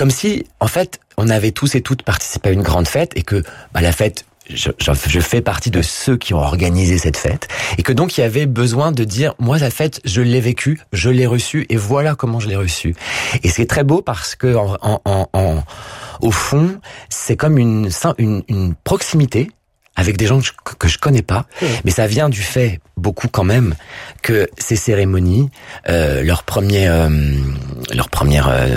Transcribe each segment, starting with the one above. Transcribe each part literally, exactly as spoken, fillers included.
comme si, en fait, on avait tous et toutes participé à une grande fête et que bah, la fête, je, je, je fais partie de ceux qui ont organisé cette fête et que donc il y avait besoin de dire, moi la fête, je l'ai vécue, je l'ai reçue et voilà comment je l'ai reçue. Et c'est très beau parce que en, en, en, en au fond, c'est comme une, une, une proximité avec des gens que je, que je connais pas, mmh. mais ça vient du fait, beaucoup quand même, que ces cérémonies, euh, leur premier, euh, leur première euh,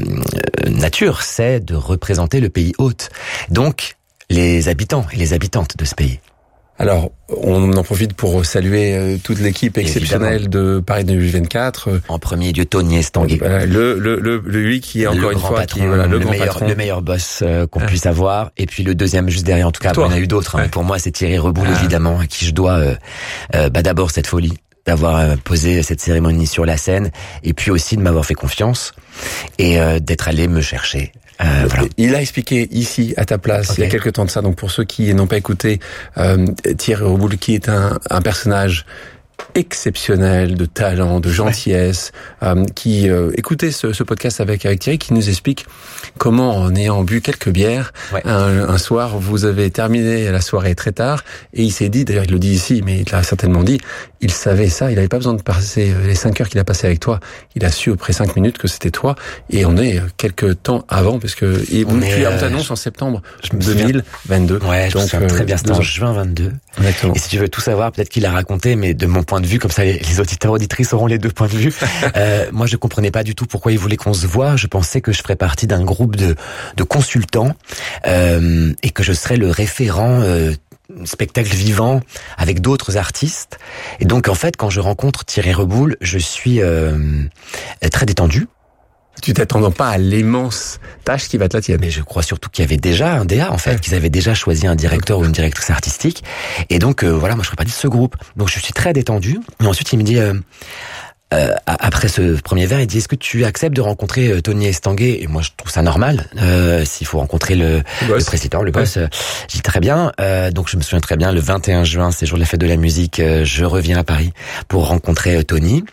nature, c'est de représenter le pays hôte. Donc, les habitants et les habitantes de ce pays. Alors, on en profite pour saluer euh, toute l'équipe exceptionnelle Évidemment. de Paris deux mille vingt-quatre. En premier lieu, Tony Estanguet. Voilà, le, le, le, lui qui est encore le une fois patron, qui est voilà, le, le grand meilleur, patron. le meilleur boss euh, qu'on ouais. puisse avoir. Et puis le deuxième juste derrière, en tout cas, il y en a eu d'autres. Hein. Ouais. Pour moi, c'est Thierry Reboul, ah. évidemment, à qui je dois euh, euh, bah, d'abord cette folie d'avoir euh, posé cette cérémonie sur la scène, et puis aussi de m'avoir fait confiance et euh, d'être allé me chercher. Euh, voilà. Il a expliqué ici à ta place okay. il y a quelques temps de ça. Donc pour ceux qui n'ont pas écouté, euh, Thierry Reboul, qui est un, un personnage exceptionnel, de talent, de gentillesse, ouais. euh, qui euh, écoutez ce, ce podcast avec avec Thierry, qui nous explique comment, en ayant bu quelques bières, ouais. un, un soir, vous avez terminé la soirée très tard, et il s'est dit, d'ailleurs il le dit ici, mais il l'a certainement dit, il savait ça, il n'avait pas besoin de passer les cinq heures qu'il a passé avec toi, il a su après cinq minutes que c'était toi, et on est quelques temps avant, parce que et vous tu euh, t'annonces en septembre deux mille vingt-deux. Ouais, je Donc, me souviens très bien, c'était en juin vingt-deux. Exactement. Et si tu veux tout savoir, peut-être qu'il a raconté, mais de mon point de vue, comme ça les, les auditeurs auditrices auront les deux points de vue. euh, moi, je comprenais pas du tout pourquoi il voulait qu'on se voie. Je pensais que je ferais partie d'un groupe de, de consultants euh, et que je serais le référent euh, spectacle vivant avec d'autres artistes. Et donc, en fait, quand je rencontre Thierry Reboul, je suis euh, très détendu. Tu t'attends pas à l'immense tâche qui va être la tienne. Mais je crois surtout qu'il y avait déjà un D A, en fait, ouais. qu'ils avaient déjà choisi un directeur ou une directrice artistique. Et donc, euh, voilà, moi, je ferais partie de ce groupe. Donc, je suis très détendu. Et ensuite, il me dit, euh, euh, après ce premier verre, il dit, est-ce que tu acceptes de rencontrer euh, Tony Estanguet? Et moi, je trouve ça normal. Euh, s'il faut rencontrer le, le, le président, le boss, ouais. euh, je dis très bien. Euh, donc, je me souviens très bien, le vingt et un juin, c'est le jour de la fête de la musique, euh, je reviens à Paris pour rencontrer euh, Tony.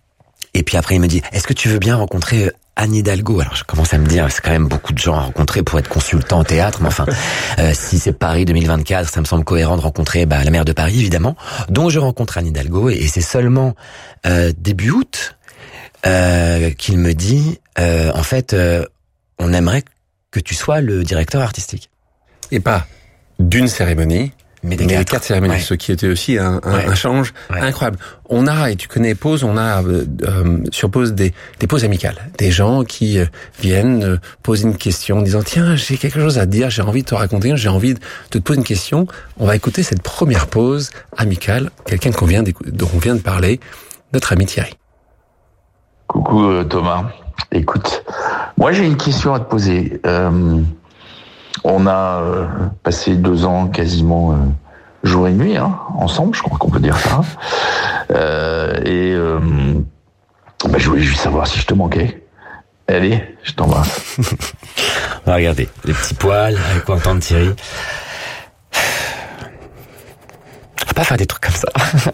Et puis après, il me dit, est-ce que tu veux bien rencontrer euh, Anne Hidalgo? Alors je commence à me dire, c'est quand même beaucoup de gens à rencontrer pour être consultant en théâtre, mais enfin, euh, si c'est Paris deux mille vingt-quatre, ça me semble cohérent de rencontrer bah, la maire de Paris, évidemment. Donc je rencontre Anne Hidalgo, et, et c'est seulement euh, début août euh, qu'il me dit, euh, en fait, euh, on aimerait que tu sois le directeur artistique. Et pas d'une cérémonie, mais des mais quatre, quatre cérémonies, ouais. ce qui était aussi un, un, ouais. un change ouais. incroyable. On a, et tu connais Pause, on a euh, euh, sur Pause des, des pauses amicales, des gens qui euh, viennent euh, poser une question en disant tiens, j'ai quelque chose à te dire, j'ai envie de te raconter, j'ai envie de te poser une question. On va écouter cette première pause amicale, quelqu'un qu'on vient dont on vient de parler, notre ami Thierry. Coucou euh, Thomas, écoute, moi j'ai une question à te poser. Euh, On a euh, passé deux ans quasiment euh, jour et nuit hein, ensemble, je crois qu'on peut dire ça. Euh, et euh, bah, je voulais juste savoir si je te manquais. Allez, je t'embrasse. Regardez, les petits poils, avec quoi entendre Thierry. Faut pas faire des trucs comme ça.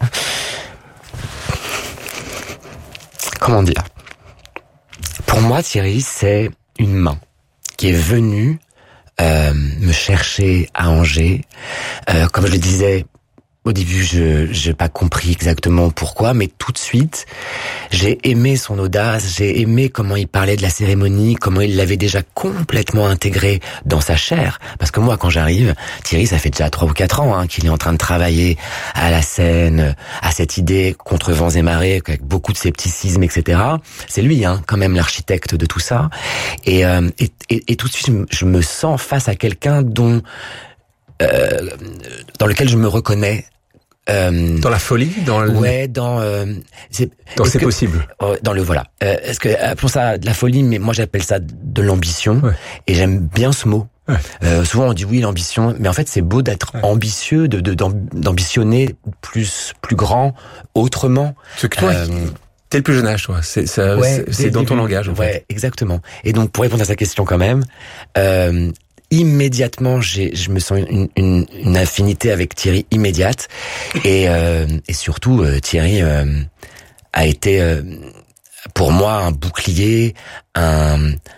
Comment dire? Pour moi, Thierry, c'est une main qui est venue Euh, me chercher à Angers. Euh, comme je le disais, au début, je j'ai pas compris exactement pourquoi, mais tout de suite, j'ai aimé son audace, j'ai aimé comment il parlait de la cérémonie, comment il l'avait déjà complètement intégré dans sa chair. Parce que moi, quand j'arrive, Thierry, ça fait déjà trois ou quatre ans hein, qu'il est en train de travailler à la scène, à cette idée contre vents et marées, avec beaucoup de scepticisme, et cetera. C'est lui, hein, quand même, l'architecte de tout ça. Et, euh, et, et, et tout de suite, je me sens face à quelqu'un dont, euh, dans lequel je me reconnais. Euh, dans la folie, dans le... ouais, dans euh, c'est dans c'est que, possible. Euh, dans le voilà. Euh, est-ce que appelons ça de la folie, mais moi j'appelle ça de l'ambition. Ouais. Et j'aime bien ce mot. Ouais. Euh, souvent on dit oui l'ambition, mais en fait c'est beau d'être ouais. ambitieux, de, de d'ambitionner plus plus grand, autrement. Ce que toi, euh, t'es le plus jeune âge, toi. C'est ça, ouais, c'est, c'est dans ton langage. En ouais, fait. Exactement. Et donc pour répondre à sa question quand même. Euh, Immédiatement, j'ai, je me sens une, une, une affinité avec Thierry immédiate, et, euh, et surtout euh, Thierry euh, a été euh, pour moi un bouclier, un,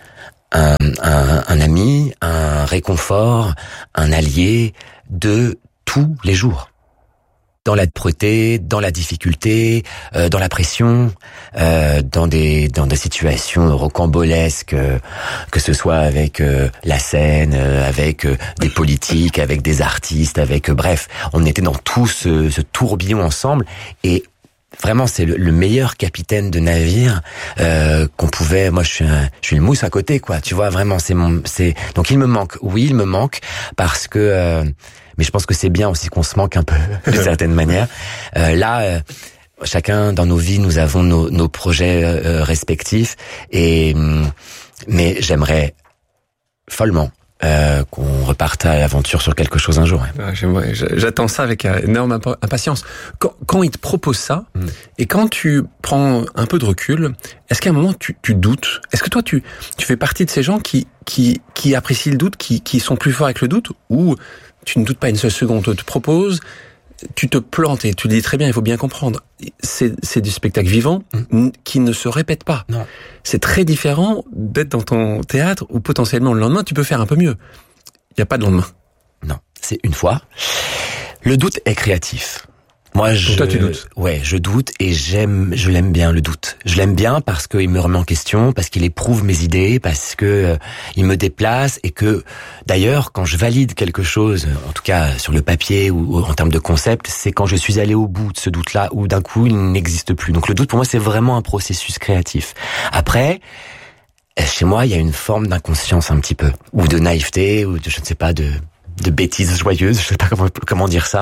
un, un, un ami, un réconfort, un allié de tous les jours. Dans la propreté, dans la difficulté, euh, dans la pression, euh, dans des dans des situations rocambolesques, euh, que ce soit avec euh, la scène, euh, avec euh, des politiques, avec des artistes, avec euh, bref, on était dans tout ce, ce tourbillon ensemble et vraiment, c'est le, le meilleur capitaine de navire euh, qu'on pouvait. Moi, je suis, un, je suis une mousse à côté, quoi. Tu vois, vraiment, c'est mon, c'est. Donc, il me manque. Oui, il me manque parce que. Euh, mais je pense que c'est bien aussi qu'on se manque un peu de certaine manière. Euh, là, euh, chacun dans nos vies, nous avons nos, nos projets euh, respectifs. Et mais j'aimerais follement. Euh, qu'on reparte à l'aventure sur quelque chose un jour. Ouais. Ah, j'aimerais, j'attends ça avec énorme impatience. Quand, quand il te propose ça, mm. et quand tu prends un peu de recul, est-ce qu'à un moment tu, tu doutes ? Est-ce que toi tu, tu fais partie de ces gens qui, qui, qui apprécient le doute, qui, qui sont plus forts avec le doute, ou tu ne doutes pas une seule seconde, on te propose, tu te plantes et tu le dis très bien, il faut bien comprendre. C'est, c'est du spectacle vivant mmh. qui ne se répète pas. Non. C'est très différent d'être dans ton théâtre où potentiellement le lendemain tu peux faire un peu mieux. Il n'y a pas de lendemain. Non, c'est une fois. Le doute est créatif. Moi, je, toi, tu doutes. Ouais, je doute et j'aime, je l'aime bien le doute. Je l'aime bien parce qu'il me remet en question, parce qu'il éprouve mes idées, parce que euh, il me déplace et que, d'ailleurs, quand je valide quelque chose, en tout cas sur le papier ou, ou en termes de concept, c'est quand je suis allé au bout de ce doute-là où d'un coup il n'existe plus. Donc le doute pour moi c'est vraiment un processus créatif. Après, chez moi il y a une forme d'inconscience un petit peu, ou de naïveté, ou de je ne sais pas de de bêtises joyeuses, je sais pas comment comment dire ça.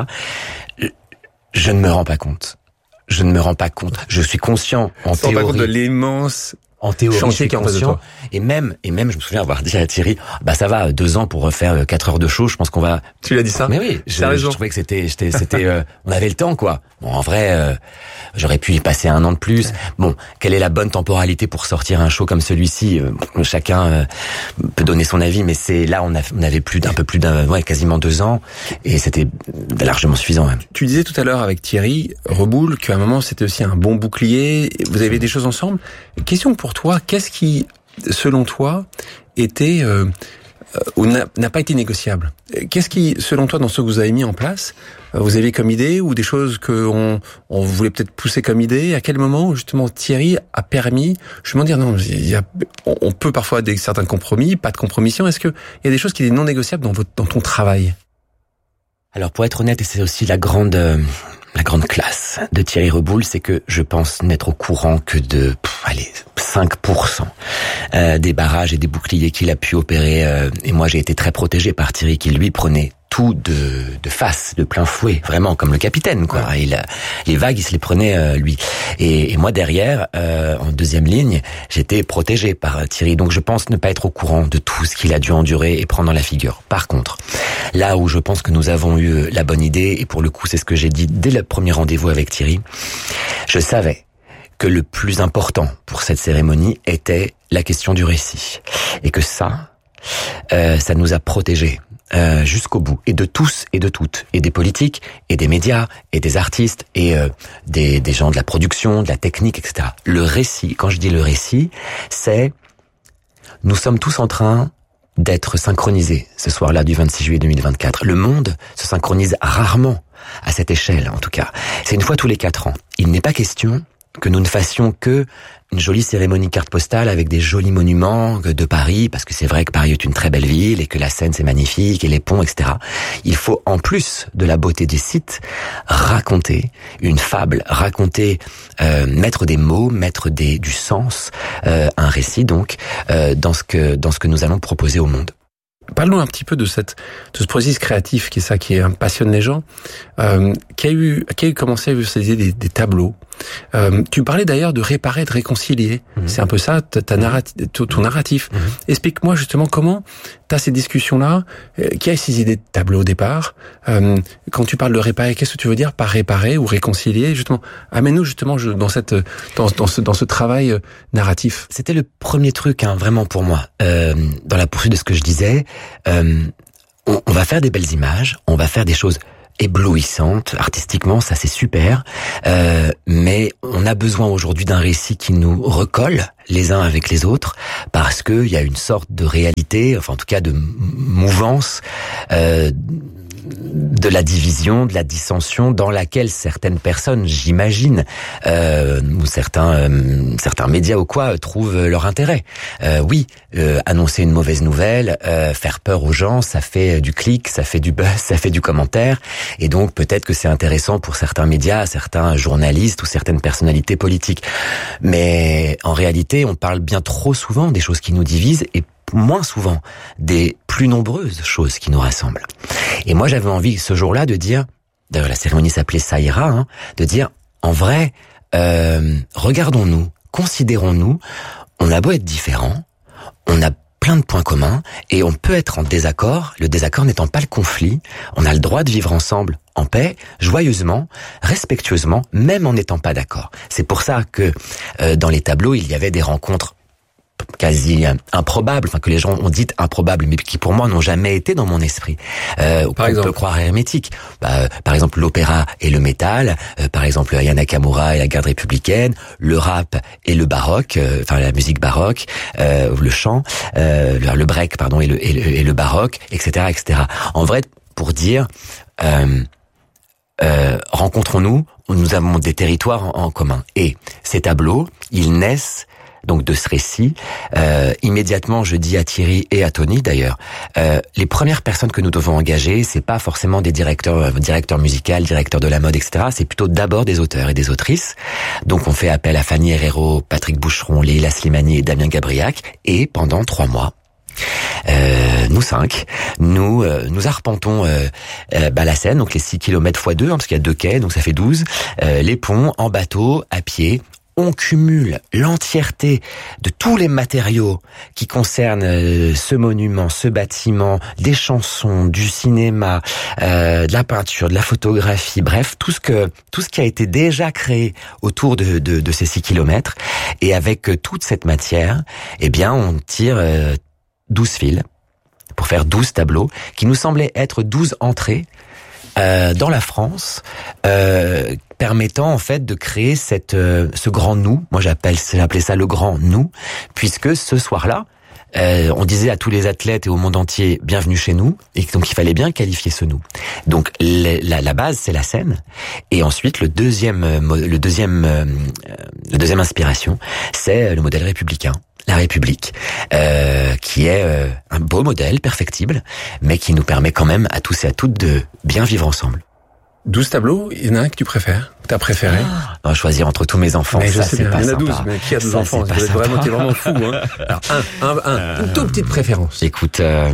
Je ne me rends pas compte. Je ne me rends pas compte. Je suis conscient en théorie. Pas compte de l'immense en théorie, chantier je suis qui est en face de conscient. toi. Et même, et même, je me souviens avoir dit à Thierry, bah ça va, deux ans pour refaire quatre heures de show. Je pense qu'on va. Tu l'as dit ça? Mais oui, je, je trouvais que c'était, c'était, c'était, euh, on avait le temps, quoi. Bon, en vrai, euh, j'aurais pu y passer un an de plus. Bon, quelle est la bonne temporalité pour sortir un show comme celui-ci? euh, Chacun euh, peut donner son avis, mais c'est là, on, a, on avait plus d'un peu plus d'un, ouais, quasiment deux ans, et c'était largement suffisant. Même. Tu disais tout à l'heure avec Thierry Reboul qu'à un moment c'était aussi un bon bouclier. Vous avez des choses ensemble. Question pour toi, qu'est-ce qui, selon toi, était euh, ou n'a, n'a pas été négociable? Qu'est-ce qui, selon toi, dans ce que vous avez mis en place, vous avez comme idée ou des choses que on, on voulait peut-être pousser comme idée? À quel moment justement Thierry a permis, justement dire non, il y a, on peut parfois des certains compromis, pas de compromission. Est-ce que il y a des choses qui sont non négociables dans votre, dans ton travail? Alors pour être honnête, et c'est aussi la grande euh, la grande classe de Thierry Reboul, c'est que je pense n'être au courant que de pff, allez cinq pour cent euh, des barrages et des boucliers qu'il a pu opérer. Euh, et moi, j'ai été très protégé par Thierry, qui lui prenait tout de, de face, de plein fouet, vraiment comme le capitaine, quoi. Ouais. Il, les vagues, il se les prenait euh, lui. Et, et moi derrière, euh, en deuxième ligne, j'étais protégé par Thierry. Donc je pense ne pas être au courant de tout ce qu'il a dû endurer et prendre dans la figure. Par contre, là où je pense que nous avons eu la bonne idée, et pour le coup c'est ce que j'ai dit dès le premier rendez-vous avec Thierry, je savais que le plus important pour cette cérémonie était la question du récit. Et que ça, euh, ça nous a protégés. Euh, jusqu'au bout, et de tous et de toutes, et des politiques, et des médias, et des artistes, et euh, des, des gens de la production, de la technique, et cetera. Le récit, quand je dis le récit, c'est nous sommes tous en train d'être synchronisés ce soir-là du vingt-six juillet deux mille vingt-quatre. Le monde se synchronise rarement à cette échelle, en tout cas. C'est une fois tous les quatre ans. Il n'est pas question que nous ne fassions que une jolie cérémonie carte postale avec des jolis monuments de Paris, parce que c'est vrai que Paris est une très belle ville et que la Seine c'est magnifique et les ponts, et cetera. Il faut, en plus de la beauté des sites, raconter une fable, raconter, euh, mettre des mots, mettre des, du sens, euh, un récit donc, euh, dans ce que, dans ce que nous allons proposer au monde. Parlons un petit peu de cette, de ce processus créatif qui est ça, qui passionne les gens, euh, qui a eu, qui a eu commencé à utiliser des, des tableaux. Euh, tu parlais d'ailleurs de réparer, de réconcilier. Mmh. C'est un peu ça, ta, ta narrati- ton narratif. Mmh. Explique-moi justement comment t'as ces discussions-là. Euh, qui a ces idées de tableau au départ? Euh, quand tu parles de réparer, qu'est-ce que tu veux dire par réparer ou réconcilier? Justement, amène-nous justement dans cette, dans, dans ce, dans ce travail narratif. C'était le premier truc, hein, vraiment pour moi, euh, dans la poursuite de ce que je disais. Euh, on, on va faire des belles images, on va faire des choses éblouissante artistiquement, ça c'est super, euh, mais on a besoin aujourd'hui d'un récit qui nous recolle les uns avec les autres, parce que il y a une sorte de réalité, enfin en tout cas de mouvance euh, de la division, de la dissension, dans laquelle certaines personnes, j'imagine, euh, ou certains euh, certains médias ou quoi, trouvent leur intérêt. Euh, oui, euh, annoncer une mauvaise nouvelle, euh, faire peur aux gens, ça fait du clic, ça fait du buzz, ça fait du commentaire, et donc peut-être que c'est intéressant pour certains médias, certains journalistes ou certaines personnalités politiques. Mais en réalité, on parle bien trop souvent des choses qui nous divisent, et moins souvent des plus nombreuses choses qui nous rassemblent. Et moi, j'avais envie ce jour-là de dire, d'ailleurs la cérémonie s'appelait Ça ira, hein, de dire, en vrai, euh, regardons-nous, considérons-nous, on a beau être différents, on a plein de points communs, et on peut être en désaccord, le désaccord n'étant pas le conflit, on a le droit de vivre ensemble en paix, joyeusement, respectueusement, même en n'étant pas d'accord. C'est pour ça que euh, dans les tableaux, il y avait des rencontres quasi improbables, enfin que les gens ont dit improbables, mais qui pour moi n'ont jamais été dans mon esprit. Euh, par exemple, on peut croire hermétique. Bah, par exemple, l'opéra et le métal. Euh, par exemple, Aya Nakamura et la garde républicaine. Le rap et le baroque, euh, enfin la musique baroque, euh, le chant, euh, le, le break, pardon, et le, et le, et le baroque, et cetera, et cetera. En vrai, pour dire, euh, euh, rencontrons-nous, nous avons des territoires en, en commun. Et ces tableaux, ils naissent donc de ce récit. Euh, immédiatement, je dis à Thierry et à Tony d'ailleurs, euh, les premières personnes que nous devons engager, c'est pas forcément des directeurs, euh, directeurs musicaux, directeurs de la mode, et cetera. C'est plutôt d'abord des auteurs et des autrices. Donc on fait appel à Fanny Herrero, Patrick Boucheron, Leila Slimani et Damien Gabriac. Et pendant trois mois, Euh, nous cinq, nous euh, nous arpentons euh, euh, bah, la Seine, donc les six kilomètres fois deux, hein, parce qu'il y a deux quais, donc ça fait douze, euh, les ponts, en bateau, à pied. On cumule l'entièreté de tous les matériaux qui concernent euh, ce monument, ce bâtiment, des chansons, du cinéma, euh, de la peinture, de la photographie, bref, tout ce que tout ce qui a été déjà créé autour de, de, de ces six kilomètres. Et avec euh, toute cette matière, eh bien, on tire euh, douze fils pour faire douze tableaux qui nous semblaient être douze entrées euh, dans la France, euh, permettant en fait de créer cette euh, ce grand nous. Moi j'appelle j'ai appelé ça le grand nous, puisque ce soir-là, euh, on disait à tous les athlètes et au monde entier bienvenue chez nous, et donc il fallait bien qualifier ce nous. Donc la, la base c'est la scène, et ensuite le deuxième le deuxième euh, le deuxième inspiration c'est le modèle républicain. La République, euh, qui est euh, un beau modèle, perfectible, mais qui nous permet quand même à tous et à toutes de bien vivre ensemble. douze tableaux, il y en a un que tu préfères, que t'as préféré? On va choisir entre tous mes enfants, mais ça c'est bien. Pas il y en a sympa. douze, mais qui a douze ça, enfants? C'est vraiment, t'es vraiment fou, hein. Alors, un, un, un, une toute petite préférence. Écoute, euh,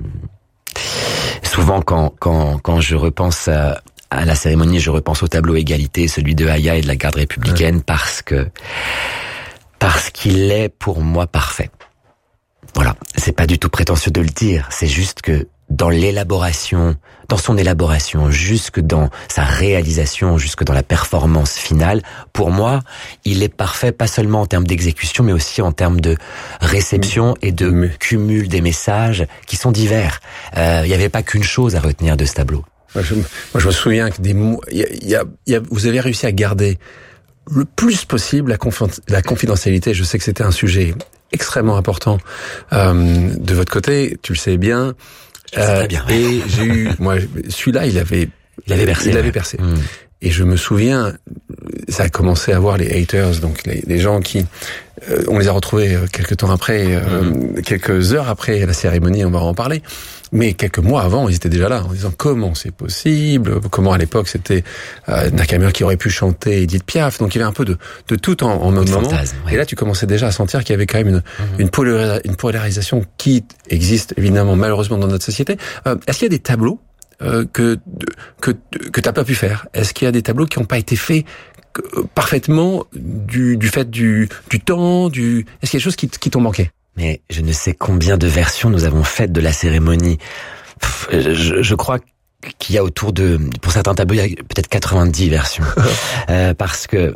souvent quand, quand, quand je repense à, à la cérémonie, je repense au tableau égalité, celui de Aya et de la garde républicaine, ouais. parce que Parce qu'il est pour moi parfait. Voilà, c'est pas du tout prétentieux de le dire, c'est juste que dans l'élaboration, dans son élaboration, jusque dans sa réalisation, jusque dans la performance finale, pour moi, il est parfait, pas seulement en termes d'exécution, mais aussi en termes de réception et de mais... cumul des messages qui sont divers. Euh, il y avait pas qu'une chose à retenir de ce tableau. Moi, je, moi, je me souviens que des mots, il y a, il y a, il y a, vous avez réussi à garder le plus possible la, confi- la confidentialité. Je sais que c'était un sujet extrêmement important euh, de votre côté, tu le sais bien. Je sais très bien. Euh, et j'ai eu, moi, celui-là, il avait, il avait percé. Il avait percé. Mmh. Et je me souviens, ça a commencé à voir les haters, donc les, les gens qui, euh, on les a retrouvés euh, quelques temps après, euh, mmh. quelques heures après la cérémonie, on va en parler. Mais quelques mois avant, ils étaient déjà là, en disant comment c'est possible, comment à l'époque c'était euh, Nakamura qui aurait pu chanter Edith Piaf, donc il y avait un peu de, de tout en, en même moment. Fantasme, ouais. Et là, tu commençais déjà à sentir qu'il y avait quand même une, mmh. une, polari- une polarisation qui existe évidemment malheureusement dans notre société. Euh, est-ce qu'il y a des tableaux euh, que que que t'as pas pu faire? Est-ce qu'il y a des tableaux qui n'ont pas été faits parfaitement du, du fait du, du temps, du est-ce qu'il y a des choses qui, qui t'ont manqué? Mais je ne sais combien de versions nous avons faites de la cérémonie. Pff, je, je crois qu'il y a autour de, pour certains tableaux, il y a peut-être quatre-vingt-dix versions. euh, parce que,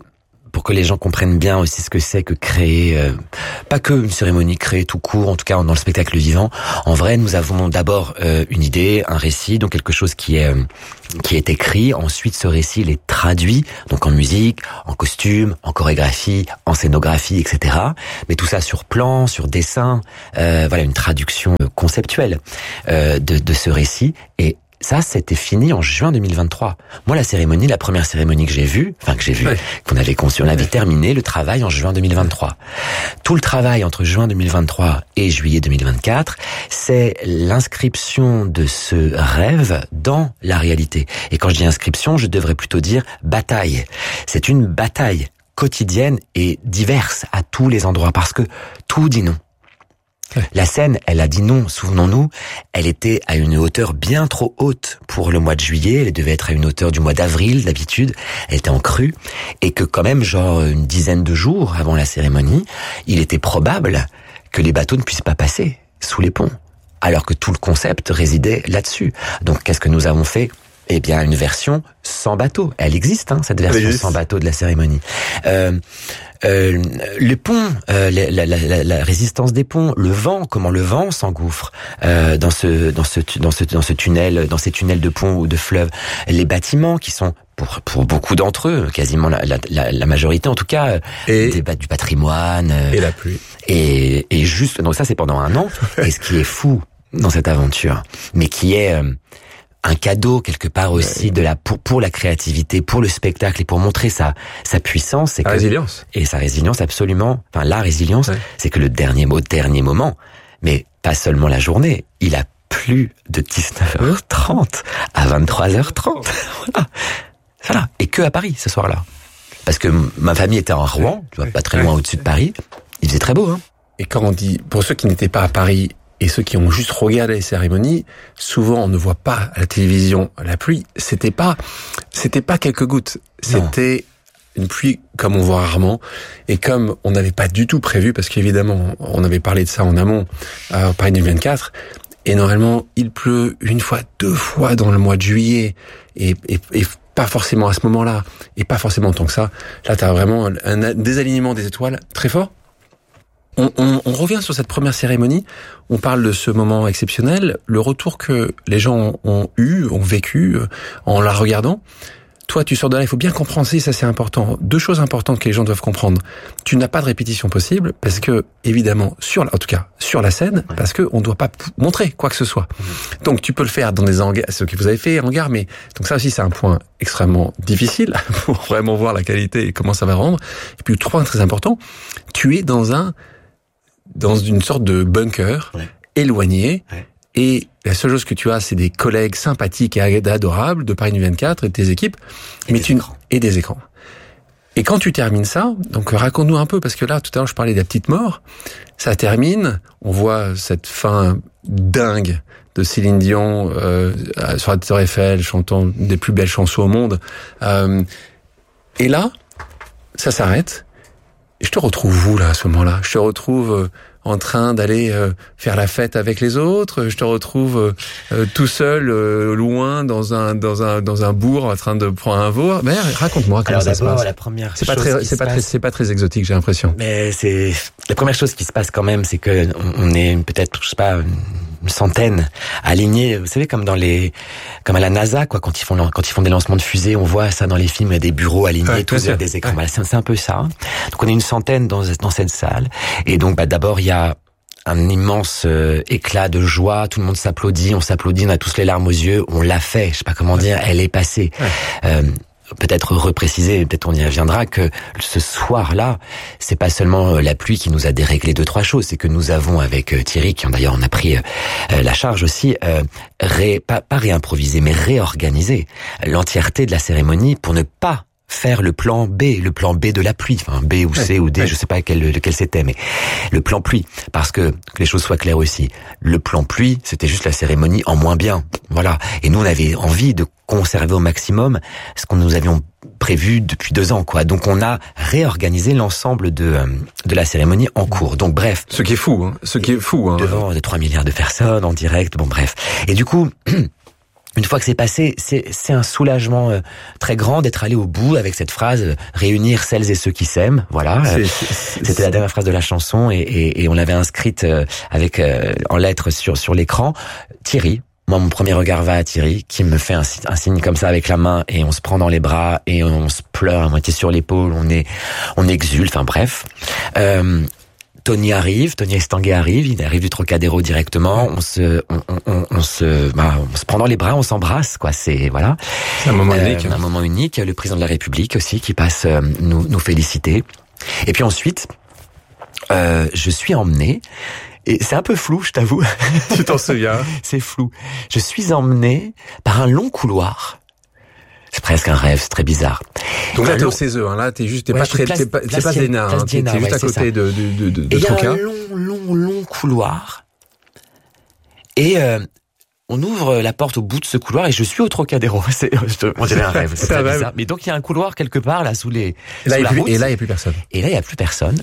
pour que les gens comprennent bien aussi ce que c'est que créer, euh, pas que une cérémonie, créer tout court, en tout cas dans le spectacle vivant. En vrai, nous avons d'abord euh, une idée, un récit, donc quelque chose qui est euh, qui est écrit. Ensuite, ce récit il est traduit, donc en musique, en costume, en chorégraphie, en scénographie, et cetera. Mais tout ça sur plan, sur dessin, euh, voilà, une traduction conceptuelle euh, de, de ce récit. Et ça, c'était fini en juin deux mille vingt-trois. Moi, la cérémonie, la première cérémonie que j'ai vue, enfin que j'ai vue, ouais. qu'on avait conçue, on avait ouais. terminé le travail en juin deux mille vingt-trois. Tout le travail entre juin deux mille vingt-trois et juillet deux mille vingt-quatre, c'est l'inscription de ce rêve dans la réalité. Et quand je dis inscription, je devrais plutôt dire bataille. C'est une bataille quotidienne et diverse à tous les endroits, parce que tout dit non. La scène, elle a dit non, souvenons-nous, elle était à une hauteur bien trop haute pour le mois de juillet, elle devait être à une hauteur du mois d'avril d'habitude, elle était en crue, et que quand même, genre une dizaine de jours avant la cérémonie, il était probable que les bateaux ne puissent pas passer sous les ponts, alors que tout le concept résidait là-dessus. Donc qu'est-ce que nous avons fait ? Eh bien, une version sans bateau. Elle existe, hein, cette version sans bateau de la cérémonie. Euh, euh, le pont, euh, la, la, la, la résistance des ponts, le vent, comment le vent s'engouffre euh, dans ce, dans ce, dans ce, dans ce tunnel, dans ces tunnels de ponts ou de fleuves. Les bâtiments qui sont pour pour beaucoup d'entre eux, quasiment la, la, la majorité en tout cas, et des, du patrimoine. Et la pluie. Et, et juste, donc ça c'est pendant un an. Et ce qui est fou dans cette aventure, mais qui est euh, un cadeau quelque part aussi ouais. de la pour pour la créativité, pour le spectacle et pour montrer sa sa puissance, c'est la que résilience et sa résilience absolument, enfin la résilience, ouais. c'est que le dernier mot, dernier moment, mais pas seulement la journée, il a plu de dix-neuf heures trente à vingt-trois heures trente, voilà, voilà, et que à Paris ce soir-là, parce que ma famille était en Rouen, tu vois, pas très loin ouais. au-dessus de Paris, il faisait très beau, hein. Et quand on dit, pour ceux qui n'étaient pas à Paris et ceux qui ont juste regardé les cérémonies, souvent on ne voit pas à la télévision la pluie. C'était pas, c'était pas quelques gouttes. C'était non. une pluie comme on voit rarement et comme on n'avait pas du tout prévu, parce qu'évidemment on avait parlé de ça en amont à Paris deux mille vingt-quatre. Et normalement il pleut une fois, deux fois dans le mois de juillet et, et, et pas forcément à ce moment-là et pas forcément tant que ça. Là t'as vraiment un, un désalignement des étoiles très fort. On, on, on revient sur cette première cérémonie, on parle de ce moment exceptionnel, le retour que les gens ont eu, ont vécu en la regardant. Toi, tu sors de là, il faut bien comprendre, ça c'est important. Deux choses importantes que les gens doivent comprendre. Tu n'as pas de répétition possible, parce que, évidemment, sur la, en tout cas, sur la scène, ouais. parce que on ne doit pas montrer quoi que ce soit. Mmh. Donc tu peux le faire dans des hangars, ce que vous avez fait, hangars, mais donc ça aussi c'est un point extrêmement difficile pour vraiment voir la qualité et comment ça va rendre. Et puis, trois points très importants, tu es dans un dans une sorte de bunker, ouais. éloigné, ouais. et la seule chose que tu as, c'est des collègues sympathiques et adorables de Paris deux mille vingt-quatre et de tes équipes, et, mais des tu écrans. et des écrans. Et quand tu termines ça, donc raconte-nous un peu, parce que là, tout à l'heure, je parlais de la petite mort, ça termine, on voit cette fin dingue de Céline Dion euh, sur la Tour Eiffel, chantant une des plus belles chansons au monde, euh, et là, ça s'arrête. Et je te retrouve où, là, à ce moment-là ? Je te retrouve euh, en train d'aller euh, faire la fête avec les autres. Je te retrouve euh, euh, tout seul, euh, loin, dans un dans un dans un bourg, en train de prendre un veau. Mais raconte-moi comment Alors, ça se passe. La première c'est pas chose très, c'est pas passe... très, c'est pas très exotique, j'ai l'impression. Mais c'est la première chose qui se passe quand même, c'est que on est peut-être, je sais pas, une centaine alignés. Vous savez, comme dans les, comme à la NASA, quoi, quand ils font quand ils font des lancements de fusées, on voit ça dans les films, il y a des bureaux alignés, ouais, tous avec des écrans. Ouais. Voilà, c'est, c'est un peu ça. Donc on est une centaine dans dans cette salle. Et donc, bah, d'abord il y a un immense euh, éclat de joie, tout le monde s'applaudit, on s'applaudit, on a tous les larmes aux yeux, on l'a fait, je sais pas comment dire, elle est passée. Ouais. Euh, peut-être repréciser, peut-être on y reviendra, que ce soir-là, c'est pas seulement la pluie qui nous a déréglé deux, trois choses, c'est que nous avons avec Thierry, qui d'ailleurs on a pris euh, la charge aussi, euh, ré, pas, pas réimprovisé, mais réorganisé l'entièreté de la cérémonie pour ne pas faire le plan B, le plan B de la pluie, enfin B ou C ouais, ou D, ouais. je sais pas quel, lequel c'était, mais le plan pluie, parce que, que les choses soient claires aussi, le plan pluie, c'était juste la cérémonie en moins bien, voilà. Et nous, on avait envie de conserver au maximum ce qu'on nous avions prévu depuis deux ans, quoi. Donc, on a réorganisé l'ensemble de de la cérémonie en cours. Donc, bref. Ce qui est fou, hein. Ce qui est fou, hein. Devant des trois milliards de personnes en direct, bon, bref. Et du coup. une fois que c'est passé, c'est, c'est un soulagement euh, très grand d'être allé au bout avec cette phrase euh, « réunir celles et ceux qui s'aiment ». Voilà, c'est, c'est, c'était c'est... la dernière phrase de la chanson et, et, et on l'avait inscrite euh, avec euh, en lettres sur sur l'écran. Thierry, moi mon premier regard va à Thierry qui me fait un, un signe comme ça avec la main et on se prend dans les bras et on se pleure à moitié sur l'épaule, on est on exulte, enfin bref. Euh, Tony arrive, Tony Estanguet arrive, il arrive du Trocadéro directement, on se, on, on, on se, bah, on se prend dans les bras, on s'embrasse, quoi. C'est voilà. C'est un moment euh, unique. Un moment unique. Le président de la République aussi qui passe euh, nous, nous féliciter. Et puis ensuite, euh, je suis emmené. Et c'est un peu flou, je t'avoue. Tu t'en souviens? C'est flou. Je suis emmené par un long couloir. C'est presque un rêve, c'est très bizarre. Donc là, t'es au C E S E, hein. Là, t'es juste, t'es ouais, pas très, place, t'es pas, c'est pas Zéna, hein. T'es, t'es juste ouais, à côté de, de, de, de, de et Troca. Il y a un long, long, long couloir. Et, euh, on ouvre la porte au bout de ce couloir et je suis au Trocadéro. C'est, on dirait un rêve. C'est, c'est très bizarre. Mais donc, il y a un couloir quelque part, là, sous les, et là, sous la plus, route. Et là, il n'y a plus personne. Et là, il n'y a plus personne.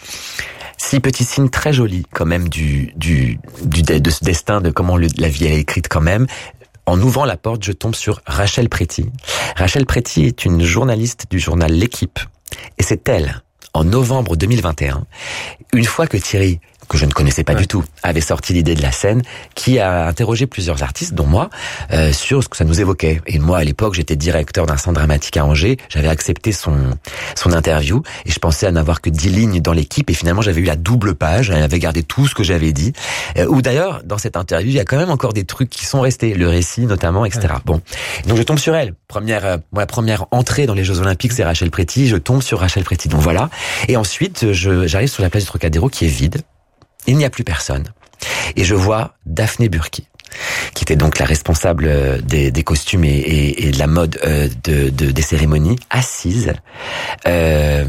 Six petits signes très jolis, quand même, du, du, du, de ce destin, de comment le, la vie elle est écrite quand même. En ouvrant la porte, je tombe sur Rachel Préti. Rachel Préti est une journaliste du journal L'Équipe. Et c'est elle, en novembre deux mille vingt et un, une fois que Thierry, que je ne connaissais pas ouais. du tout, avait sorti l'idée de la scène, qui a interrogé plusieurs artistes, dont moi, euh, sur ce que ça nous évoquait. Et moi, à l'époque, j'étais directeur d'un centre dramatique à Angers, j'avais accepté son son interview, et je pensais à n'avoir que dix lignes dans L'Équipe, et finalement, j'avais eu la double page, elle avait gardé tout ce que j'avais dit, euh, ou d'ailleurs, dans cette interview, il y a quand même encore des trucs qui sont restés, le récit notamment, et cetera. Ouais. Bon, donc je tombe sur elle. Première, euh, moi, la première entrée dans les Jeux Olympiques, c'est Rachel Préti, je tombe sur Rachel Préti, donc voilà. Et ensuite, je, j'arrive sur la place du Trocadéro, qui est vide. Il n'y a plus personne. Et je vois Daphné Burki, qui était donc la responsable des, des costumes et, et, et de la mode euh, de, de, des cérémonies, assise, euh,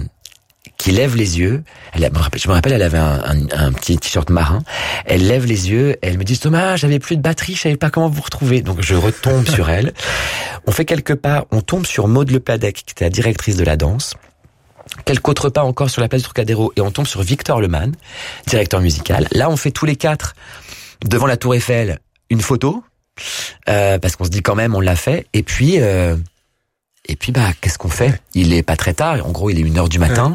qui lève les yeux. Elle, je me rappelle, elle avait un, un, un petit t-shirt marin. Elle lève les yeux, elle me dit « Thomas, j'avais plus de batterie, je savais pas comment vous retrouver. » Donc je retombe sur elle. On fait quelques pas, on tombe sur Maud Lepladec, qui était la directrice de la danse. Quelques autres pas encore sur la place du Trocadéro et on tombe sur Victor Lemann, directeur musical. Là, on fait tous les quatre devant la Tour Eiffel une photo euh, parce qu'on se dit quand même on l'a fait. Et puis, euh, et puis bah qu'est-ce qu'on fait? Il est pas très tard. En gros, il est une heure du matin.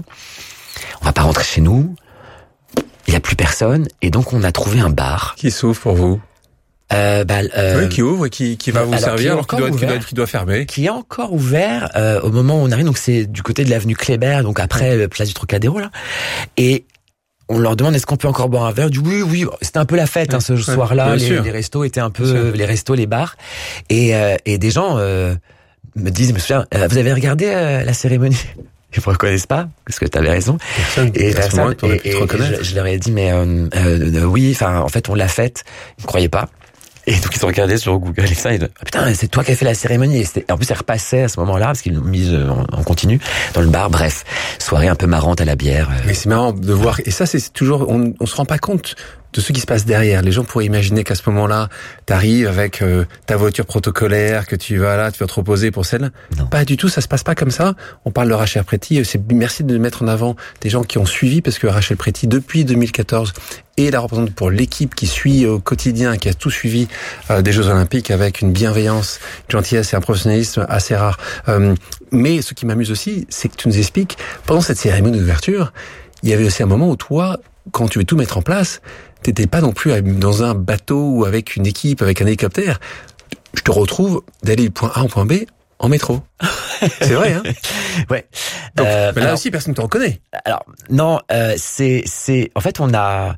On va pas rentrer chez nous. Il y a plus personne et donc on a trouvé un bar qui s'ouvre pour vous. Euh, bah, euh, oui, qui ouvre et qui, qui va vous alors, servir, alors qu'il doit, qui, doit, qui doit fermer. Qui est encore ouvert euh, au moment où on arrive, donc c'est du côté de l'avenue Kléber, donc après ouais. place du Trocadéro là. Et on leur demande est-ce qu'on peut encore boire un verre. Du oui, oui, c'était un peu la fête ouais. hein, ce ouais. soir-là. Les, les restos étaient un peu, les restos, les bars, et euh, et des gens euh, me disent, je me souviens, euh, vous avez regardé euh, la cérémonie? Ils ne me reconnaissent pas, parce que tu avais raison. Personne, et personne, et, et, et je, je leur ai dit, mais euh, euh, oui, enfin, en fait, on l'a faite. Ils ne croyaient pas. Et donc ils ont regardé sur Google et ça, ils disent, ah, putain, c'est toi qui as fait la cérémonie. Et c'était, en plus, elle repassait à ce moment-là parce qu'ils l'ont mise en, en continu dans le bar. Bref, soirée un peu marrante à la bière. Mais c'est marrant de voir. Et ça, c'est toujours, on, on se rend pas compte de ce qui se passe derrière. Les gens pourraient imaginer qu'à ce moment-là, t'arrives avec euh, ta voiture protocolaire, que tu vas là, tu vas te reposer pour celle. Non. Pas du tout, ça se passe pas comme ça. On parle de Rachel Préti. C'est merci de mettre en avant des gens qui ont suivi, parce que Rachel Préti, depuis deux mille quatorze, est la représentante pour L'Équipe qui suit au quotidien, qui a tout suivi euh, des Jeux Olympiques avec une bienveillance, une gentillesse et un professionnalisme assez rare. Euh, mais ce qui m'amuse aussi, c'est que tu nous expliques, pendant cette cérémonie d'ouverture, il y avait aussi un moment où toi, quand tu veux tout mettre en place, t'étais pas non plus dans un bateau ou avec une équipe, avec un hélicoptère. Je te retrouve d'aller du point A au point B en métro. C'est vrai, hein? Ouais. Donc, euh, mais là alors, aussi, personne ne te reconnaît. Alors, non, euh, c'est, c'est, en fait, on a,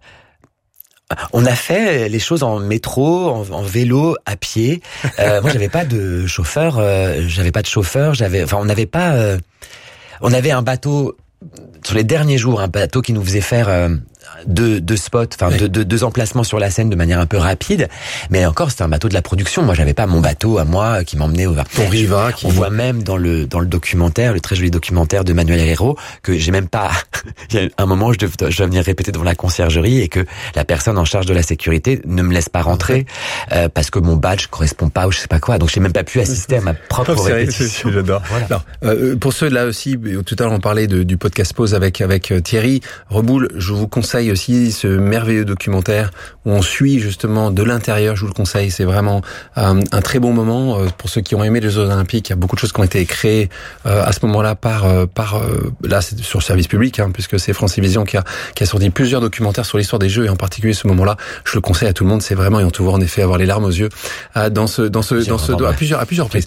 on a fait les choses en métro, en, en vélo, à pied. Euh, moi, j'avais pas de chauffeur, euh, j'avais pas de chauffeur, j'avais, enfin, on n'avait pas, euh, on avait un bateau, sur les derniers jours, un bateau qui nous faisait faire, euh, deux, deux spots, enfin, oui. deux, deux, deux emplacements sur la scène de manière un peu rapide. Mais encore, c'était un bateau de la production. Moi, j'avais pas mon bateau à moi qui m'emmenait au Ton Riva. Qui... On voit même dans le, dans le documentaire, le très joli documentaire de Manuel Herrero, que j'ai même pas, il y a un moment, je dois, je dois venir répéter devant la conciergerie et que la personne en charge de la sécurité ne me laisse pas rentrer, euh, parce que mon badge correspond pas ou je sais pas quoi. Donc, j'ai même pas pu assister à ma propre oh, répétition. J'adore. Voilà. Alors, euh, pour ceux là aussi, tout à l'heure, on parlait de, du podcast Pause avec, avec Thierry Reboul. Je vous conseille conseille aussi ce merveilleux documentaire où on suit justement de l'intérieur. Je vous le conseille, c'est vraiment euh, un très bon moment euh, pour ceux qui ont aimé les Jeux Olympiques. Il y a beaucoup de choses qui ont été créées euh, à ce moment-là par euh, par euh, là c'est sur le service public, hein, puisque c'est France Télévisions qui a qui a sorti plusieurs documentaires sur l'histoire des Jeux et en particulier ce moment-là. Je le conseille à tout le monde. C'est vraiment, et on te voit en effet avoir les larmes aux yeux euh, dans ce dans ce dans ce à plusieurs à plusieurs reprises.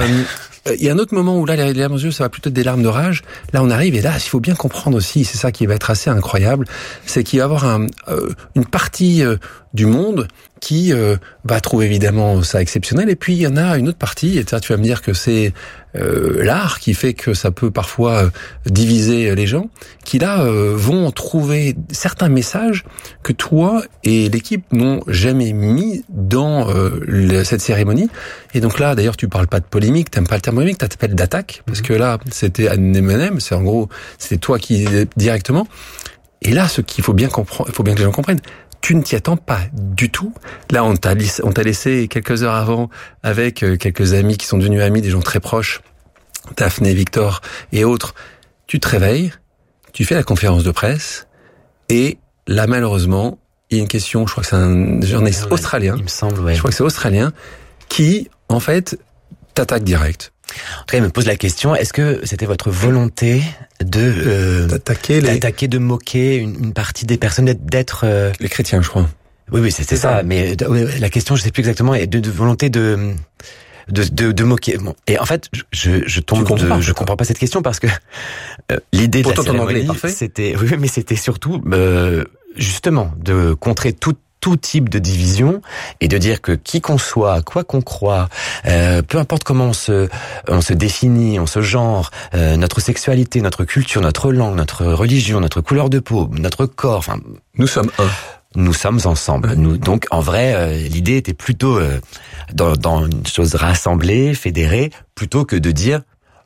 Il y a un autre moment où là, les larmes aux yeux, ça va plutôt être des larmes de rage. Là, on arrive et là, il faut bien comprendre aussi, c'est ça qui va être assez incroyable, c'est qu'il va y avoir un, euh, une partie euh, du monde qui euh, va trouver évidemment ça exceptionnel. Et puis, il y en a une autre partie, et ça, tu vas me dire que c'est euh, l'art qui fait que ça peut parfois euh, diviser les gens, qui là euh, vont trouver certains messages que toi et l'équipe n'ont jamais mis dans euh, le, cette cérémonie. Et donc là, d'ailleurs, tu parles pas de polémique, t'aimes pas le terme polémique, t'appelles d'attaque, parce que là, c'était Anne Eminem, c'est en gros, c'était toi qui directement. Et là, ce qu'il faut bien comprendre, il faut bien que les gens comprennent, tu ne t'y attends pas du tout. Là, on t'a laissé, on t'a laissé quelques heures avant avec quelques amis qui sont devenus amis, des gens très proches, Daphné, Victor et autres. Tu te réveilles, tu fais la conférence de presse, et là, malheureusement, il y a une question, je crois que c'est un journaliste ouais, australien. Il me semble, ouais. Je crois que c'est australien, qui, en fait, t'attaque direct. En tout cas, il me pose la question, est-ce que c'était votre volonté de euh, d'attaquer, les... d'attaquer, de moquer une, une partie des personnes, d'être... d'être euh... les chrétiens, je crois. Oui, oui, c'était ça. ça. Mais euh, la question, je sais plus exactement, est de, de volonté de... De, de, de moquer. Bon. Et en fait, je, je tombe, comprends, de, je comprends pas cette question parce que euh, l'idée de la cérémonie, anglais, c'était, oui, mais c'était surtout euh, justement de contrer tout tout type de division et de dire que qui qu'on soit, quoi qu'on croit, euh, peu importe comment on se, on se définit, on se genre, euh, notre sexualité, notre culture, notre langue, notre religion, notre couleur de peau, notre corps, enfin, nous sommes un. Nous sommes ensemble. Ouais. Nous, donc, en vrai, euh, l'idée était plutôt euh, dans, dans une chose rassemblée, fédérée, plutôt que de dire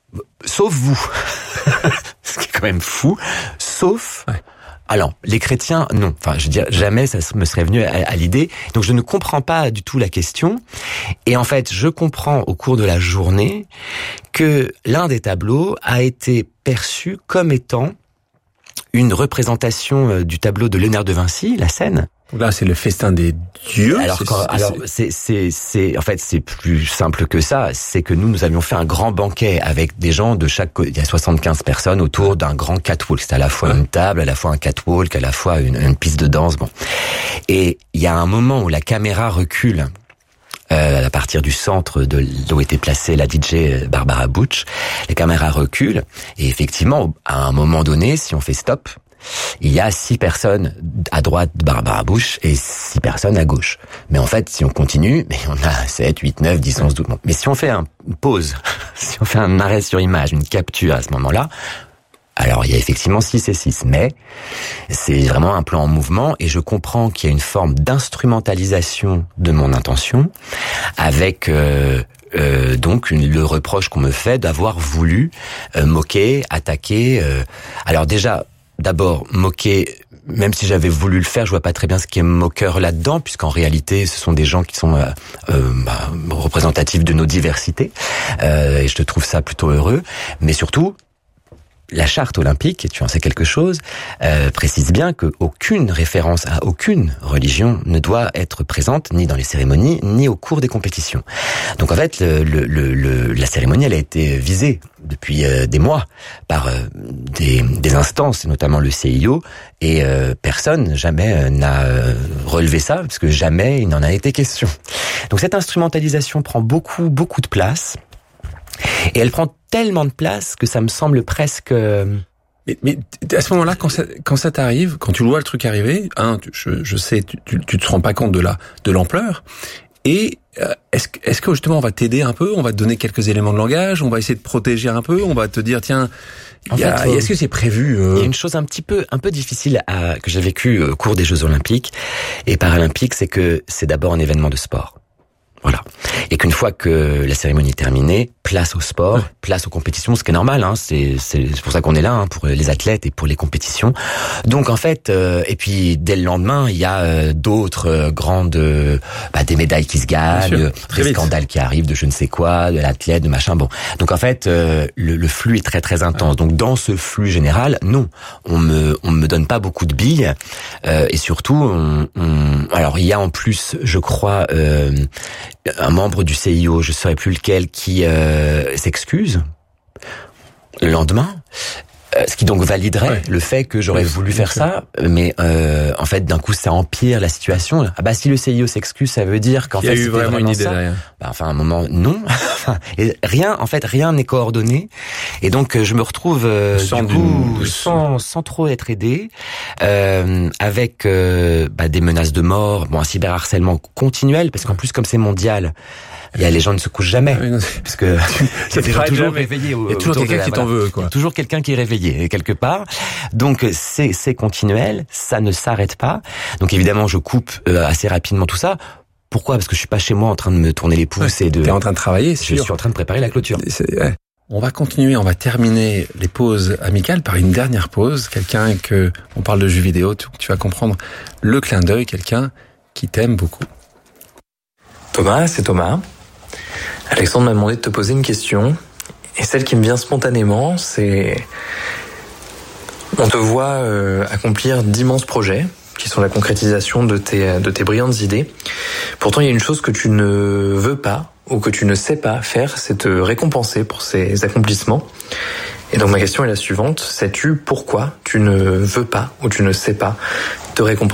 sauf vous, ce qui est quand même fou, sauf. Ouais. Alors, les chrétiens, non. Enfin, je veux dire, jamais ça me serait venu à, à l'idée. Donc, je ne comprends pas du tout la question. Et en fait, je comprends au cours de la journée que l'un des tableaux a été perçu comme étant une représentation du tableau de Léonard de Vinci, La Scène. Là, c'est le festin des dieux. Alors, c'est, quand, c'est, alors, c'est, c'est, c'est, en fait, c'est plus simple que ça. C'est que nous, nous avions fait un grand banquet avec des gens de chaque côté. Il y a soixante-quinze personnes autour d'un grand catwalk. C'est à la fois ouais. une table, à la fois un catwalk, à la fois une, une piste de danse. Bon. Et il y a un moment où la caméra recule. Euh, à partir du centre de où était placée la D J Barbara Butch, les caméras reculent et effectivement, à un moment donné, si on fait stop, il y a six personnes à droite de Barbara Bush et six personnes à gauche. Mais en fait, si on continue, mais on a sept, huit, neuf, dix, onze, douze. Mais si on fait un, une pause, si on fait un arrêt sur image, une capture à ce moment-là, alors il y a effectivement six et six, mais c'est vraiment un plan en mouvement et je comprends qu'il y a une forme d'instrumentalisation de mon intention avec euh, euh, donc une, le reproche qu'on me fait d'avoir voulu euh, moquer, attaquer. Euh, alors déjà, d'abord moquer. Même si j'avais voulu le faire, je vois pas très bien ce qui est moqueur là-dedans, puisqu'en réalité, ce sont des gens qui sont euh, euh, bah, représentatifs de nos diversités, euh, et je te trouve ça plutôt heureux. Mais surtout, la charte olympique, et tu en sais quelque chose, euh, précise bien qu'aucune référence à aucune religion ne doit être présente ni dans les cérémonies, ni au cours des compétitions. Donc en fait, le, le, le, la cérémonie, elle a été visée depuis euh, des mois par euh, des, des instances, notamment le C I O, et euh, personne jamais euh, n'a euh, relevé ça, parce que jamais il n'en a été question. Donc cette instrumentalisation prend beaucoup, beaucoup de place. Et elle prend tellement de place que ça me semble presque... Mais, mais à ce moment-là, quand ça, quand ça t'arrive, quand tu vois le truc arriver, hein, tu, je, je sais, tu, tu, tu te rends pas compte de la de l'ampleur. Et euh, est-ce, est-ce que justement on va t'aider un peu, on va te donner quelques éléments de langage, on va essayer de protéger un peu, on va te dire tiens, y a, fait, est-ce que c'est prévu euh... Il y a une chose un petit peu un peu difficile à, que j'ai vécue au cours des Jeux Olympiques et Paralympiques, c'est que c'est d'abord un événement de sport. Voilà. Et qu'une fois que la cérémonie est terminée, place au sport, ouais. place aux compétitions, ce qui est normal, hein, c'est, c'est, c'est pour ça qu'on est là, hein, pour les athlètes et pour les compétitions. Donc en fait, euh, et puis dès le lendemain, il y a euh, d'autres euh, grandes, euh, bah, des médailles qui se gagnent, euh, des vite. scandales qui arrivent de je ne sais quoi, de l'athlète, de machin. Bon, donc en fait, euh, le, le flux est très très intense. Ouais. Donc dans ce flux général, non, on me on me donne pas beaucoup de billes, euh, et surtout, on, on, alors il y a en plus, je crois. Euh, un membre du C I O, je ne saurais plus lequel, qui euh, s'excuse le lendemain, euh, ce qui donc validerait ouais. le fait que j'aurais oui, voulu faire ça, mais euh, en fait d'un coup ça empire la situation. Ah bah si le C I O s'excuse, ça veut dire qu'en il fait y a eu vraiment, vraiment une idée ça. derrière. Bah, enfin à un moment non, et rien en fait rien n'est coordonné, et donc je me retrouve euh, du coup sans sans trop être aidé, euh, avec euh, bah, des menaces de mort, bon un cyberharcèlement continuel parce qu'en plus comme c'est mondial. Il y a les gens ne se couchent jamais, ah oui, non, parce que c'est des gens toujours réveillés. Il y a toujours quelqu'un qui t'en veut, quoi. Il y a toujours quelqu'un qui est réveillé quelque part. Donc c'est c'est continuel, ça ne s'arrête pas. Donc évidemment, je coupe euh, assez rapidement tout ça. Pourquoi ? Parce que je suis pas chez moi en train de me tourner les pouces ouais, et de. T'es en train de travailler, c'est sûr. Je suis en train de préparer la clôture. C'est, ouais. On va continuer, on va terminer les pauses amicales par une dernière pause. Quelqu'un que on parle de jeux vidéo, tu, tu vas comprendre le clin d'œil. Quelqu'un qui t'aime beaucoup. Thomas, c'est Thomas. Alexandre m'a demandé de te poser une question, et celle qui me vient spontanément, c'est... On te voit euh, accomplir d'immenses projets, qui sont la concrétisation de tes, de tes brillantes idées. Pourtant, il y a une chose que tu ne veux pas, ou que tu ne sais pas faire, c'est te récompenser pour ces accomplissements. Et donc ma question est la suivante, sais-tu pourquoi tu ne veux pas, ou tu ne sais pas, te récompenser ?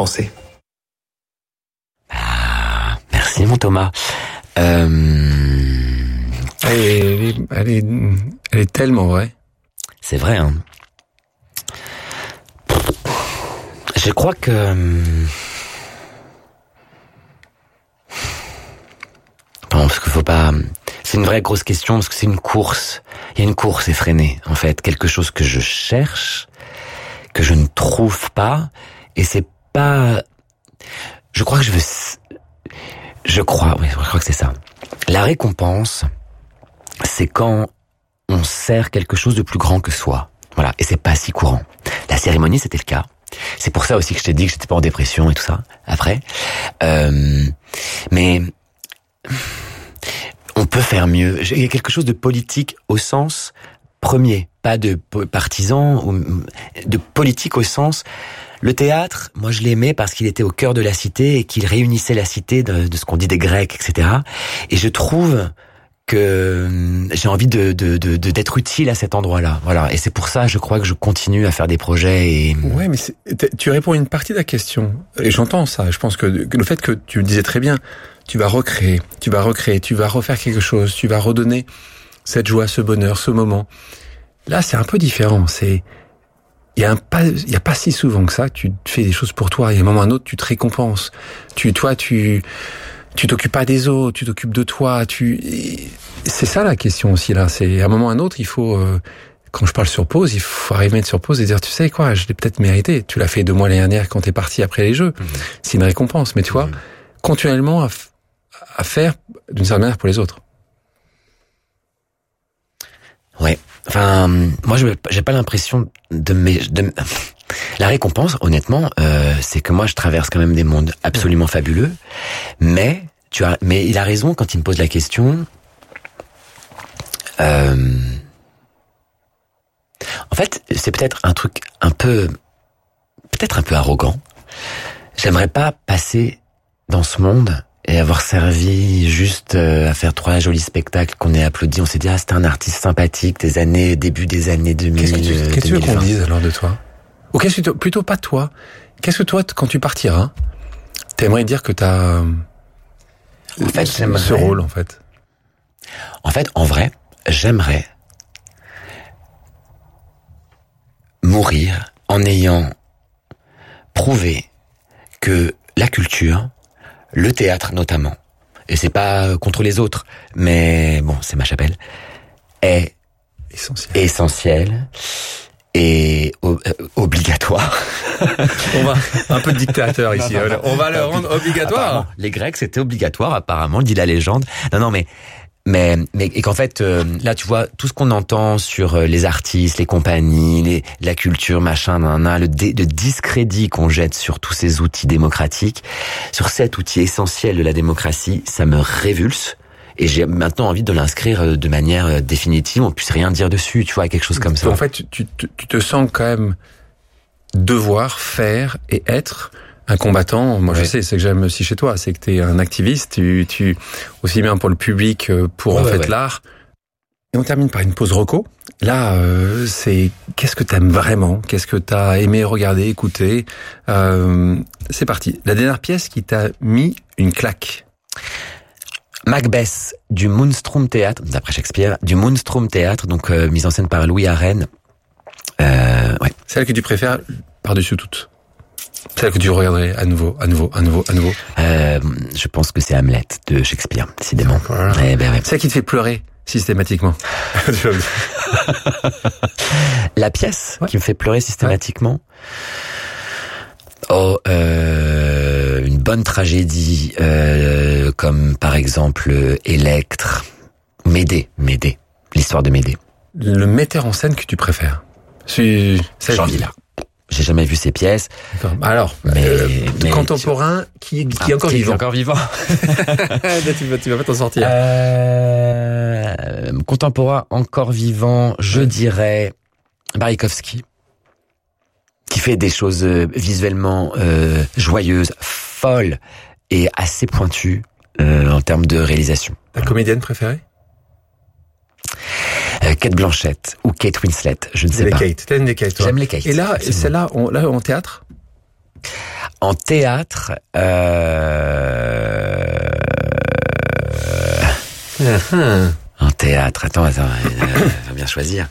Ah, merci mon Thomas. Euh... Elle est, elle, est, elle, est, elle est tellement vraie. C'est vrai, hein. Je crois que... Bon, parce qu'il faut pas... C'est une vraie grosse question, parce que c'est une course. Il y a une course effrénée, en fait. Quelque chose que je cherche, que je ne trouve pas, et c'est pas... Je crois que je veux... Je crois, oui, je crois que c'est ça. La récompense, c'est quand on sert quelque chose de plus grand que soi. Voilà, et c'est pas si courant. La cérémonie, c'était le cas. C'est pour ça aussi que je t'ai dit que j'étais pas en dépression et tout ça, après. Euh, mais on peut faire mieux. Il y a quelque chose de politique au sens premier, pas de partisan, ou de politique au sens... Le théâtre, moi je l'aimais parce qu'il était au cœur de la cité et qu'il réunissait la cité de, de ce qu'on dit des Grecs, et cetera. Et je trouve que j'ai envie de, de, de, de d'être utile à cet endroit-là. Voilà. Et c'est pour ça, je crois que je continue à faire des projets. Et... Ouais, mais c'est, tu réponds à une partie de la question. Et j'entends ça. Je pense que le fait que tu le disais très bien, tu vas recréer, tu vas recréer, tu vas refaire quelque chose, tu vas redonner cette joie, ce bonheur, ce moment. Là, c'est un peu différent. C'est Il y a un pas, il y a pas si souvent que ça, tu fais des choses pour toi, et à un moment ou à un autre, tu te récompenses. Tu, toi, tu, tu t'occupes pas des autres, tu t'occupes de toi, tu, c'est ça la question aussi, là. C'est, à un moment ou à un autre, il faut, euh, quand je parle sur pause, il faut arriver à mettre sur pause et dire, tu sais quoi, je l'ai peut-être mérité. Tu l'as fait deux mois l'année dernière quand t'es parti après les Jeux. Mmh. C'est une récompense. Mais tu vois, mmh. continuellement à, à faire d'une certaine manière pour les autres. Ouais. Enfin, moi, je j'ai pas l'impression de, mes, de la récompense. Honnêtement, euh, c'est que moi, je traverse quand même des mondes absolument fabuleux. Mais tu as, mais il a raison quand il me pose la question. Euh, en fait, c'est peut-être un truc un peu, peut-être un peu arrogant. J'aimerais pas passer dans ce monde et avoir servi juste à faire trois jolis spectacles qu'on ait applaudis. On s'est dit, ah, c'était un artiste sympathique des années, début des années deux mille. Qu'est-ce que tu, qu'est-ce que tu veux qu'on dise alors de toi? Ou qu'est-ce que tu, plutôt pas toi. Qu'est-ce que toi, quand tu partiras, t'aimerais dire que t'as, en fait, ce, ce rôle, en fait? En fait, en vrai, j'aimerais mourir en ayant prouvé que la culture, le théâtre notamment, et c'est pas contre les autres, mais bon, c'est ma chapelle, est essentiel, essentiel est o- euh, obligatoire. On va un peu de dictateur ici. On va le rendre obligatoire. Apparemment, les Grecs, c'était obligatoire, apparemment, dit la légende. Non, non, mais mais mais et qu'en fait, euh, là, tu vois, tout ce qu'on entend sur euh, les artistes, les compagnies, les, la culture, machin, nan, nan, le, dé, le discrédit qu'on jette sur tous ces outils démocratiques, sur cet outil essentiel de la démocratie, ça me révulse. Et j'ai maintenant envie de l'inscrire de manière définitive. On puisse rien dire dessus, tu vois, quelque chose comme ça. En fait, tu, tu, tu te sens quand même devoir faire et être un combattant. Moi, ouais. je sais, c'est que j'aime aussi chez toi, c'est que t'es un activiste. Tu, tu aussi bien pour le public, pour ouais, en fait ouais. l'art. Et on termine par une pause reco. Là, euh, c'est qu'est-ce que t'aimes vraiment, qu'est-ce que t'as aimé regarder, écouter. Euh, c'est parti. La dernière pièce qui t'a mis une claque. Macbeth du Moonstrom Théâtre, d'après Shakespeare, du Moonstrom Théâtre, donc euh, mise en scène par Louis Arène. Euh, ouais. Celle que tu préfères par-dessus toutes. Celle que tu regarderais à nouveau, à nouveau, à nouveau, à nouveau. Euh, je pense que c'est Hamlet de Shakespeare, décidément. Voilà. Eh ben, ouais. Celle qui te fait pleurer systématiquement. La pièce ouais. qui me fait pleurer systématiquement. Ouais. Oh, euh, une bonne tragédie, euh, comme par exemple Électre, Médée, Médée, l'histoire de Médée. Le metteur en scène que tu préfères? C'est Jean Vilar. J'ai jamais vu ses pièces. D'accord. Alors, mais, euh, mais contemporain qui, qui ah, est encore qui vivant. Est encore vivant. tu vas, tu vas pas t'en sortir. Euh, contemporain encore vivant, je ouais. dirais Barikowski. Qui fait des choses euh, visuellement euh, joyeuses, folles et assez pointues euh, en termes de réalisation. Ta comédienne préférée? euh, Kate Blanchett ou Kate Winslet, je ne sais les pas. Kate. T'aimes les Kate, toi? J'aime les Kate. Et là, celle-là, on, là, en théâtre? En théâtre, euh... uh-huh. en théâtre, attends, attends, on va bien choisir.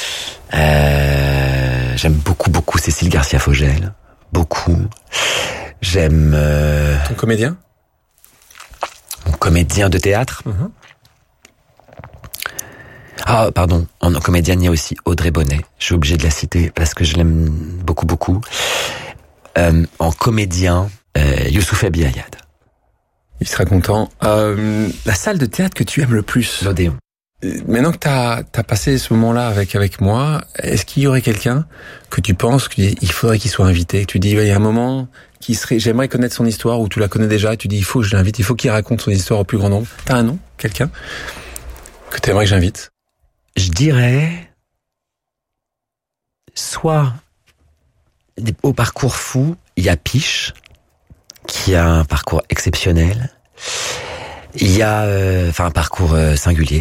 Euh, j'aime beaucoup, beaucoup Cécile Garcia-Fogel. Beaucoup. J'aime... Euh, Ton comédien? Mon comédien de théâtre. Uh-huh. Ah, pardon. En comédienne, il y a aussi Audrey Bonnet. Je suis obligé de la citer parce que je l'aime beaucoup, beaucoup. Euh, en comédien, euh, Youssouf Abiyayad. Il sera content. Euh, la salle de théâtre que tu aimes le plus? L'Odéon. Maintenant que t'as, t'as passé ce moment-là avec, avec moi, est-ce qu'il y aurait quelqu'un que tu penses qu'il faudrait qu'il soit invité? Tu dis, il y a un moment qui serait, j'aimerais connaître son histoire, ou tu la connais déjà, et tu dis, il faut que je l'invite, il faut qu'il raconte son histoire au plus grand nombre. T'as un nom? Quelqu'un? Que t'aimerais que j'invite? Je dirais, soit, au parcours fou, il y a Piche, qui a un parcours exceptionnel. Il y a, euh, enfin, un parcours euh, singulier.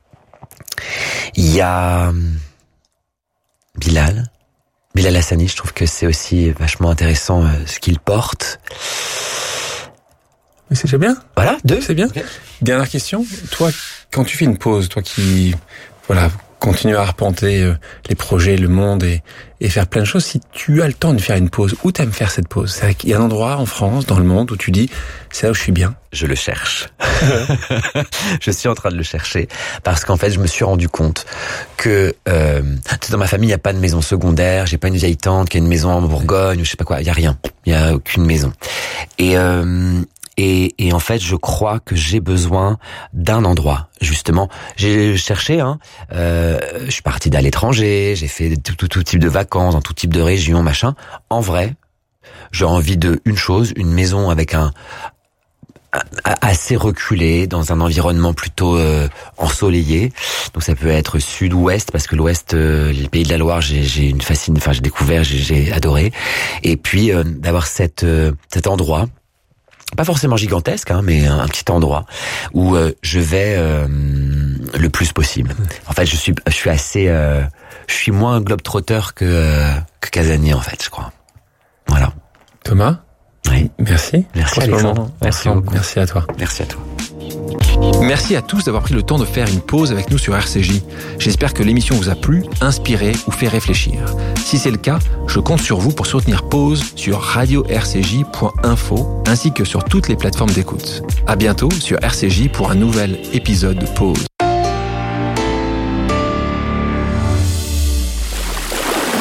Il y a Bilal, Bilal Hassani, je trouve que c'est aussi vachement intéressant euh, ce qu'il porte. Mais c'est déjà bien. Voilà, deux. C'est bien. Okay. Dernière question. Toi, quand tu fais une pause, toi qui, voilà, continue à arpenter euh, les projets, le monde et, et faire plein de choses, si tu as le temps de faire une pause, où t'aimes faire cette pause? C'est il y a un endroit en France, dans le monde, où tu dis, c'est là où je suis bien. Je le cherche. Je suis en train de le chercher parce qu'en fait, je me suis rendu compte que euh, dans ma famille, il n'y a pas de maison secondaire. J'ai pas une vieille tante qui a une maison en Bourgogne ou je sais pas quoi. Il y a rien. Il y a aucune maison. Et euh, Et, et en fait, je crois que j'ai besoin d'un endroit. Justement, j'ai cherché. Hein, euh, je suis parti à l'étranger. J'ai fait tout, tout, tout type de vacances dans tout type de régions, machin. En vrai, j'ai envie de une chose, une maison avec un assez reculé, dans un environnement plutôt euh, ensoleillé. Donc ça peut être sud-ouest, parce que l'ouest, euh, les Pays de la Loire, j'ai, j'ai une fascine, enfin j'ai découvert, j'ai, j'ai adoré. Et puis euh, d'avoir cette euh, cet endroit. Pas forcément gigantesque, hein, mais un, un petit endroit où euh, je vais euh, le plus possible. En fait, je suis, je suis assez, euh, je suis moins globe-trotter que euh, que casanier en fait, je crois. Voilà. Thomas. Oui. Merci. Merci Alexandre. Merci beaucoup. Merci à toi. Merci à toi. Merci à tous d'avoir pris le temps de faire une pause avec nous sur R C J. J'espère que l'émission vous a plu, inspiré ou fait réfléchir. Si c'est le cas, je compte sur vous pour soutenir Pause sur radio r c j point info ainsi que sur toutes les plateformes d'écoute. À bientôt sur R C J pour un nouvel épisode de Pause.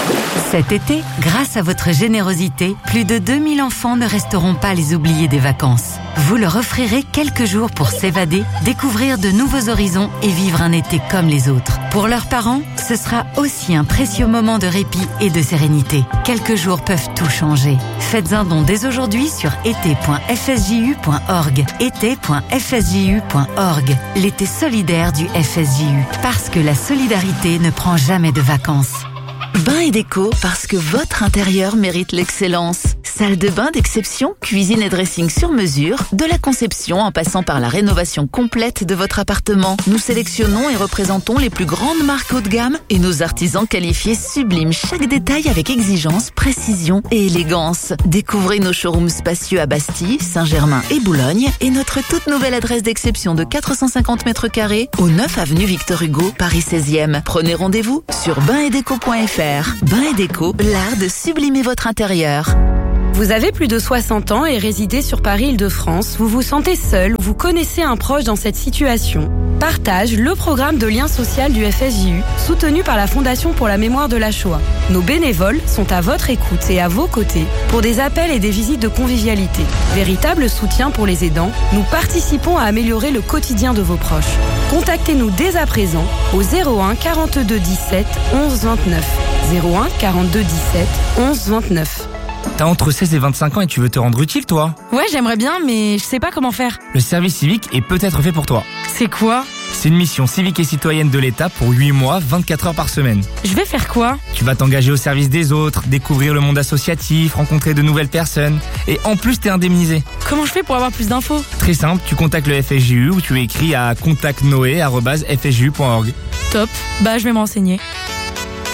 Cet été, grâce à votre générosité, plus de deux mille enfants ne resteront pas les oubliés des vacances. Vous leur offrirez quelques jours pour s'évader, découvrir de nouveaux horizons et vivre un été comme les autres. Pour leurs parents, ce sera aussi un précieux moment de répit et de sérénité. Quelques jours peuvent tout changer. Faites un don dès aujourd'hui sur été point f s j u point org. été point f s j u point org. L'été solidaire du F S J U. Parce que la solidarité ne prend jamais de vacances. Bain et déco, parce que votre intérieur mérite l'excellence. Salle de bain d'exception, cuisine et dressing sur mesure, de la conception en passant par la rénovation complète de votre appartement. Nous sélectionnons et représentons les plus grandes marques haut de gamme et nos artisans qualifiés subliment chaque détail avec exigence, précision et élégance. Découvrez nos showrooms spacieux à Bastille, Saint-Germain et Boulogne et notre toute nouvelle adresse d'exception de quatre cent cinquante mètres carrés au neuf avenue Victor Hugo, Paris seizième. Prenez rendez-vous sur bain et déco point f r. Bain et déco, l'art de sublimer votre intérieur. Vous avez plus de soixante ans et résidez sur Paris-Île-de-France, vous vous sentez seul ou vous connaissez un proche dans cette situation. Partage le programme de lien social du F S J U, soutenu par la Fondation pour la mémoire de la Shoah. Nos bénévoles sont à votre écoute et à vos côtés pour des appels et des visites de convivialité. Véritable soutien pour les aidants, nous participons à améliorer le quotidien de vos proches. Contactez-nous dès à présent au zéro un quarante-deux dix-sept onze vingt-neuf. zéro un quarante-deux dix-sept onze vingt-neuf. T'as entre seize et vingt-cinq ans et tu veux te rendre utile, toi ? Ouais, j'aimerais bien, mais je sais pas comment faire. Le service civique est peut-être fait pour toi. C'est quoi ? C'est une mission civique et citoyenne de l'État pour huit mois, vingt-quatre heures par semaine. Je vais faire quoi ? Tu vas t'engager au service des autres, découvrir le monde associatif, rencontrer de nouvelles personnes. Et en plus, t'es indemnisé. Comment je fais pour avoir plus d'infos ? Très simple, tu contactes le F S J U ou tu écris à contact noé arobase f s j u point org. Top, bah je vais me renseigner.